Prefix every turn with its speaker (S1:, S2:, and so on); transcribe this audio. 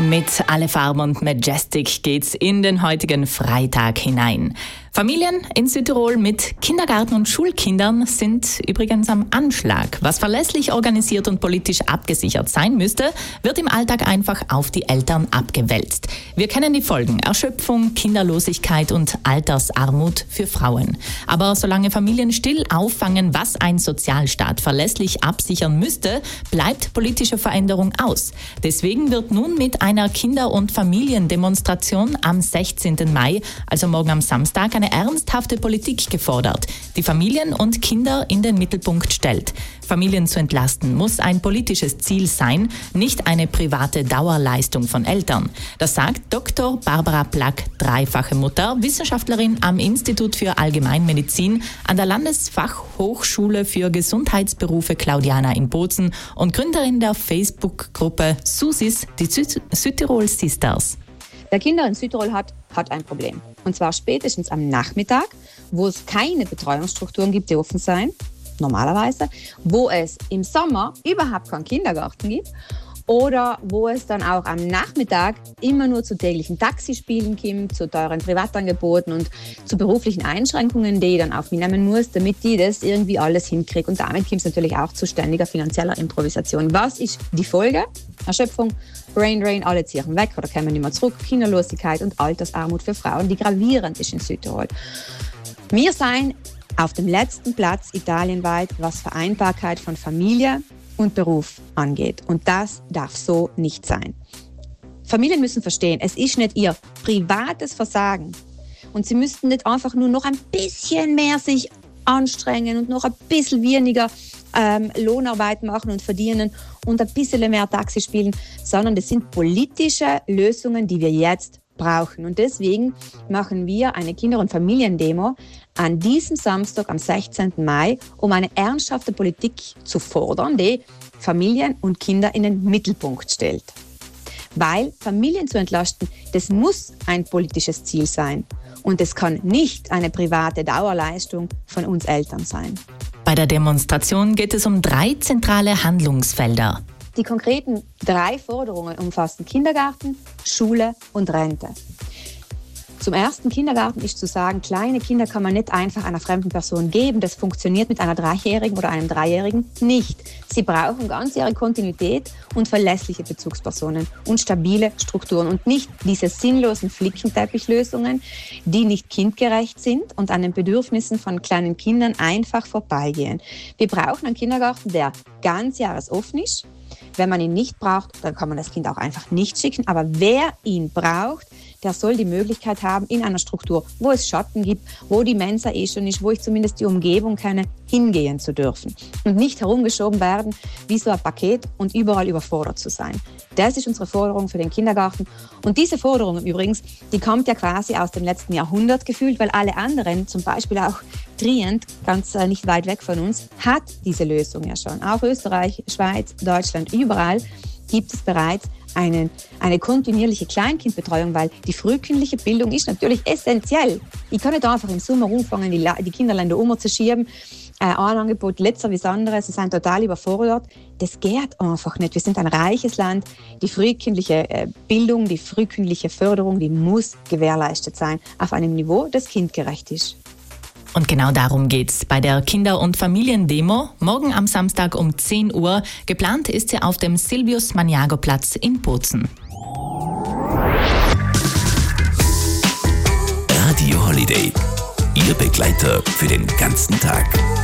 S1: Mit Alle Farben und Majestic geht's in den heutigen Freitag hinein. Familien in Südtirol mit Kindergarten- und Schulkindern sind übrigens am Anschlag. Was verlässlich organisiert und politisch abgesichert sein müsste, wird im Alltag einfach auf die Eltern abgewälzt. Wir kennen die Folgen: Erschöpfung, Kinderlosigkeit und Altersarmut für Frauen. Aber solange Familien still auffangen, was ein Sozialstaat verlässlich absichern müsste, bleibt politische Veränderung aus. Deswegen wird nun mit einer Kinder- und Familiendemonstration am 16. Mai, also morgen am Samstag, eine ernsthafte Politik gefordert, die Familien und Kinder in den Mittelpunkt stellt. Familien zu entlasten muss ein politisches Ziel sein, nicht eine private Dauerleistung von Eltern. Das sagt Dr. Barbara Plack, dreifache Mutter, Wissenschaftlerin am Institut für Allgemeinmedizin an der Landesfachhochschule für Gesundheitsberufe Claudiana in Bozen und Gründerin der Facebook-Gruppe SUSIS, die Südtirol Sisters.
S2: Der Kinder in Südtirol hat ein Problem. Und zwar spätestens am Nachmittag, wo es keine Betreuungsstrukturen gibt, die offen sein, normalerweise, wo es im Sommer überhaupt keinen Kindergarten gibt oder wo es dann auch am Nachmittag immer nur zu täglichen Taxispielen kommt, zu teuren Privatangeboten und zu beruflichen Einschränkungen, die ich dann auf mich nehmen muss, damit die das irgendwie alles hinkriege. Und damit kommt es natürlich auch zu ständiger finanzieller Improvisation. Was ist die Folge? Erschöpfung, Brain Drain, alle ziehen weg oder kommen nicht mehr zurück, Kinderlosigkeit und Altersarmut für Frauen, die gravierend ist in Südtirol. Wir sind auf dem letzten Platz italienweit, was Vereinbarkeit von Familie und Beruf angeht. Und das darf so nicht sein. Familien müssen verstehen, es ist nicht ihr privates Versagen. Und sie müssten nicht einfach nur noch ein bisschen mehr sich anstrengen und noch ein bisschen weniger Lohnarbeit machen und verdienen und ein bisschen mehr Taxi spielen, sondern das sind politische Lösungen, die wir jetzt brauchen. Und deswegen machen wir eine Kinder- und Familiendemo an diesem Samstag, am 16. Mai, um eine ernsthafte Politik zu fordern, die Familien und Kinder in den Mittelpunkt stellt. Weil Familien zu entlasten, das muss ein politisches Ziel sein. Und es kann nicht eine private Dauerleistung von uns Eltern sein.
S1: Bei der Demonstration geht es um 3 zentrale Handlungsfelder.
S2: Die konkreten 3 Forderungen umfassen Kindergarten, Schule und Rente. Zum ersten, Kindergarten ist zu sagen, kleine Kinder kann man nicht einfach einer fremden Person geben. Das funktioniert mit einer 3-Jährigen oder einem 3-Jährigen nicht. Sie brauchen ganzjährige Kontinuität und verlässliche Bezugspersonen und stabile Strukturen und nicht diese sinnlosen Flickenteppichlösungen, die nicht kindgerecht sind und an den Bedürfnissen von kleinen Kindern einfach vorbeigehen. Wir brauchen einen Kindergarten, der ganzjahresoffen ist. Wenn man ihn nicht braucht, dann kann man das Kind auch einfach nicht schicken. Aber wer ihn braucht, der soll die Möglichkeit haben, in einer Struktur, wo es Schatten gibt, wo die Mensa schon ist, wo ich zumindest die Umgebung kenne, hingehen zu dürfen. Und nicht herumgeschoben werden wie so ein Paket und überall überfordert zu sein. Das ist unsere Forderung für den Kindergarten. Und diese Forderung übrigens, die kommt ja quasi aus dem letzten Jahrhundert gefühlt, weil alle anderen, zum Beispiel auch Trient, ganz nicht weit weg von uns, hat diese Lösung ja schon. Auch Österreich, Schweiz, Deutschland, überall gibt es bereits eine kontinuierliche Kleinkindbetreuung, weil die frühkindliche Bildung ist natürlich essentiell. Ich kann nicht einfach im Sommer anfangen, die Kinderländer umzuschieben. Ein Angebot letzter wie das andere, sie sind total überfordert. Das geht einfach nicht. Wir sind ein reiches Land. Die frühkindliche Bildung, die frühkindliche Förderung, die muss gewährleistet sein auf einem Niveau, das kindgerecht ist.
S1: Und genau darum geht's bei der Kinder- und Familiendemo. Morgen am Samstag um 10 Uhr. Geplant ist sie auf dem Silvius-Maniago-Platz in Bozen.
S3: Radio Holiday. Ihr Begleiter für den ganzen Tag.